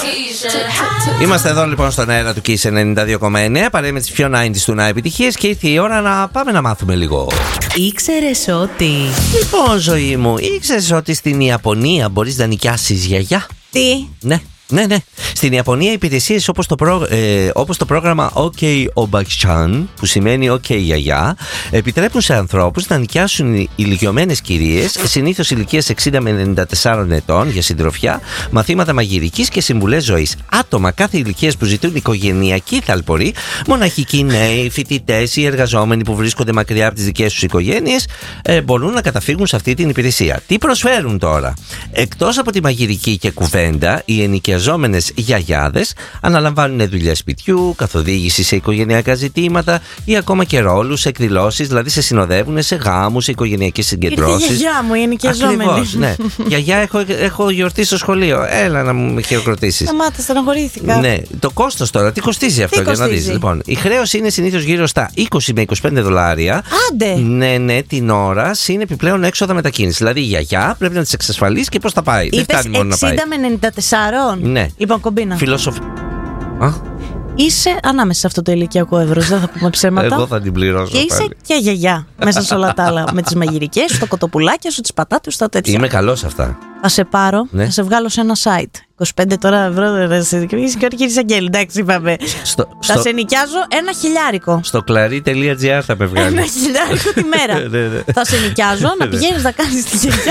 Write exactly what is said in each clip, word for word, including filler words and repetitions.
Είμαστε εδώ λοιπόν στον αέρα του Kiss ενενήντα δύο κόμμα εννέα. Παρέα με τις πιο ενενήντα του να επιτυχίες. Και ήρθε η ώρα να πάμε να μάθουμε λίγο. Ήξερες ότι. Λοιπόν, ζωή μου, ήξερες ότι στην Ιαπωνία μπορείς να νοικιάσεις γιαγιά? Τι? Ναι. Ναι, ναι. Στην Ιαπωνία, υπηρεσίες όπως το, προ, ε, όπως το πρόγραμμα OK Obak-chan, που σημαίνει OK γιαγιά, επιτρέπουν σε ανθρώπους να νοικιάσουν ηλικιωμένες κυρίες, συνήθως ηλικίας εξήντα με ενενήντα τεσσάρων ετών, για συντροφιά, μαθήματα μαγειρικής και συμβουλές ζωής. Άτομα κάθε ηλικίας που ζητούν οικογενειακή θαλπορή, μοναχικοί νέοι, φοιτητές ή εργαζόμενοι που βρίσκονται μακριά από τις δικές τους οικογένειες, ε, μπορούν να καταφύγουν σε αυτή την υπηρεσία. Τι προσφέρουν τώρα? Εκτός από τη μαγειρική και κουβέντα, οι ενοικιαζόμενοι γιαγιάδες αναλαμβάνουν δουλειές σπιτιού, καθοδήγηση σε οικογενειακά ζητήματα ή ακόμα και ρόλους σε εκδηλώσεις, δηλαδή σε συνοδεύουν σε γάμους, σε οικογενειακές συγκεντρώσεις. Ήρθε η γιαγιά μου, η ενοικιαζόμενη. Ακριβώς, ναι. Γιαγιά, έχω, έχω γιορτή στο σχολείο. Έλα να μου χειροκροτήσεις. Σταμάτα, στεναχωρήθηκα. Ναι, το κόστος τώρα, τι κοστίζει αυτό, τι για κοστίζει? να δεις. Λοιπόν, η χρέωση είναι συνήθως γύρω στα είκοσι με είκοσι πέντε δολάρια. Άντε! Ναι, ναι, την ώρα είναι επιπλέον έξοδα μετακίνηση. Δηλαδή η γιαγιά πρέπει να τις εξασφαλίσει και πώς θα πάει. Είπες Δεν φτάνει μόνο να πάει. εξήντα με ενενήντα τέσσερα. Ναι. Λοιπόν, κομπίνα. Φιλοσοφ... Α? Είσαι ανάμεσα σε αυτό το ηλικιακό εύρος, δεν θα πούμε ψέματα. Εγώ θα την πληρώσω. Και είσαι πάλι. και γιαγιά μέσα σε όλα τα άλλα. Με τις μαγειρικές σου, τα κοτοπουλάκια σου, τις πατάτες σου, τα τέτοια. Είμαι καλός σε αυτά. Θα σε πάρω, Ναι. θα σε βγάλω σε ένα site. είκοσι πέντε τώρα ευρώ, θα σε είσαι και κύριε Αγγέλη, εντάξει, είπαμε. Στο, Θα στο, σε νοικιάζω ένα χιλιάρικο. στο clary.gr θα με βγάλει. Ένα χιλιάρικο τη μέρα. Ναι, ναι. Θα σε νοικιάζω να πηγαίνεις να κάνεις τη γιαγιά.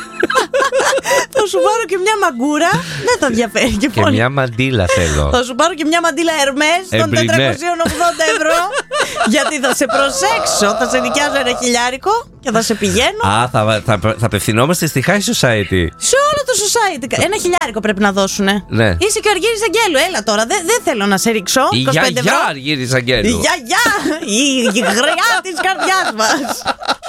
Θα σου πάρω και μια μαγκούρα. Δεν θα ενδιαφέρει και Και πολύ. μια μαντίλα θέλω. Θα σου πάρω και μια μαντίλα Hermes των Εμπρινέ. τετρακόσια ογδόντα ευρώ. Γιατί θα σε προσέξω. Θα σε νοικιάζω ένα χιλιάρικο και θα σε πηγαίνω Α, θα, θα, θα απευθυνόμαστε στη High Society. σε όλο το society. Ένα χιλιάρικο πρέπει να δώσουνε. Ναι. Είσαι και ο Αργύρης Αγγέλου. Έλα τώρα. Δεν δεν θέλω να σε ρίξω. Η είκοσι πέντε γιαγιά ευρώ. Αργύρης Η Αγγέλου. γιαγιά. Η γριά της καρδιάς μας.